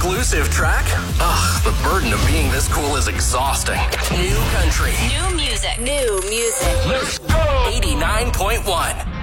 exclusive track? Ugh, the burden of being this cool is exhausting. New country. New music. Let's go! 89.1.